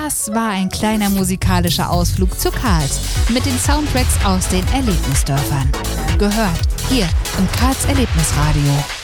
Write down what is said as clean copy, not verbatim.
Das war ein kleiner musikalischer Ausflug zu Karls mit den Soundtracks aus den Erlebnisdörfern. Gehört hier im Karls Erlebnisradio.